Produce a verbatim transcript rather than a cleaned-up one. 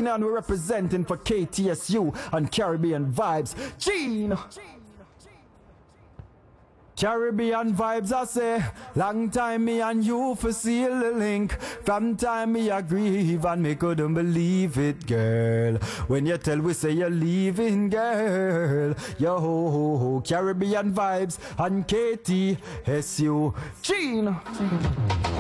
Gene and we're representing for K T S U and Caribbean Vibes. Gene! Caribbean Vibes, I say. Long time me and you for seal the link. From time me I grieve and me couldn't believe it, girl. When you tell we say you're leaving, girl. Yo ho ho ho. Caribbean Vibes and K T S U. Gene!